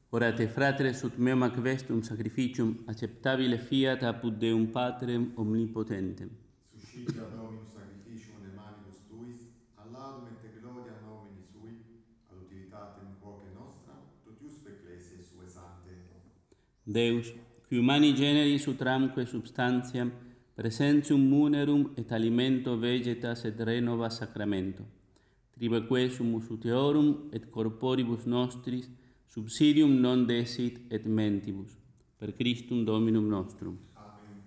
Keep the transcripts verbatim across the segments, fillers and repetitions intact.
Orate fratres ut meum ac vestum sacrificium acceptabile fiat apud Deum Patrem omnipotentem. Suscitia Dominus sacrificium de manibus tuis, all'adum et gloria nomini sui, ad utilitatem quoque nostra, totiusque ecclesiae sue sante. Deus, qui humani generis utramque substantiam, presentium munerum et alimento vegetas et renova sacramento, tribeque sumus ut eorum et corporibus nostris subsidium non desit et mentibus, per Christum Dominum nostrum. Amen.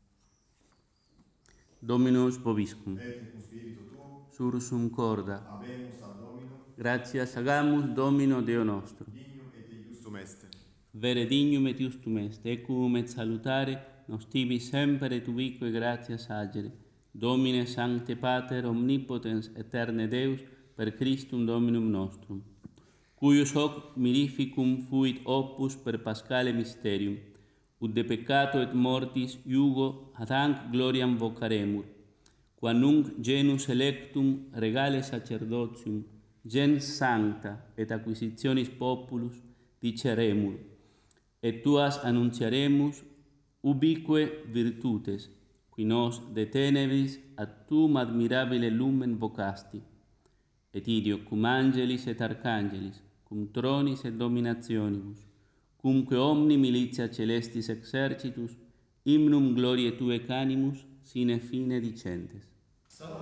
Dominus vobiscum. Et cum spiritu tuo, Sursum corda. habemus ad Dominum, Gratias agamus Domino Deo nostro. dignum et iustum est. Vere dignum et justum est, ecum et salutare, nos tibi semper et ubique gratias agere. Domine Sancte Pater omnipotens aeterne Deus, per Christum Dominum nostrum, cuius hoc mirificum fuit opus per Paschale mysterium, ut de peccato et mortis iugo ad hanc gloriam vocaremur, qua nunc genus electum regale sacerdotium, gens sancta et acquisitionis populus diceremur, et tuas annunciaremus ubique virtutes, qui nos de tenebris ad tum admirabile lumen vocasti, et idio cum angelis et arcangelis, cum tronis et dominationibus, cumque omni militia celestis exercitus, hymnum gloriae Tuae canimus sine fine dicentes.